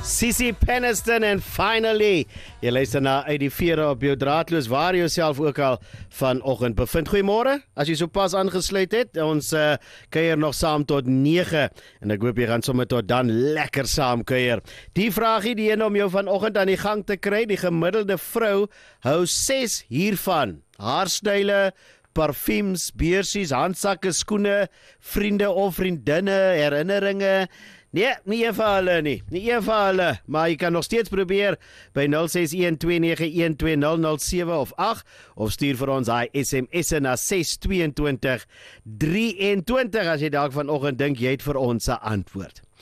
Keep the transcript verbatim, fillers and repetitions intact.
Sissy Peniston en Finally. Jy luister na uit die vere op jou draadloos waar jy jouself ook al vanoggend bevind. Goeiemôre, as jy so pas aangesluit het. Ons uh, kuier nog saam tot nege en ek hoop jy gaan sommer tot dan lekker saam kuier. Die vraagie die een om jou vanoggend aan die gang te kry, die gemiddelde vrou hou ses hiervan. Haarstyle, parfums, beursies, handsakke, skoene, vriende of vriendinne, herinneringe. Nee, nie een vir hulle nie, nie een vir hulle, maar jy kan nog steeds probeer by nul ses een twee nege een twee nul nul sewe of agt of stuur vir ons hy S M S na ses twee twee drie twee as jy dalk vanoggend dink jy het vir ons 'n antwoord.